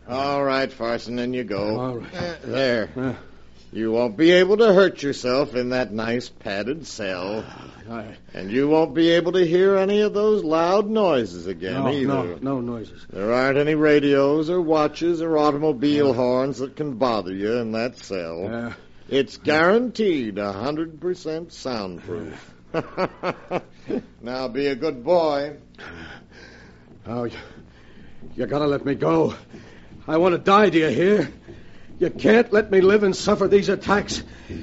All right, Farson, in you go. All right. There. You won't be able to hurt yourself in that nice padded cell. And you won't be able to hear any of those loud noises again either. No noises. There aren't any radios or watches or automobile horns that can bother you in that cell. It's guaranteed 100% soundproof. Now be a good boy. Oh, you gotta let me go. I want to die, do you hear? You can't let me live and suffer these attacks.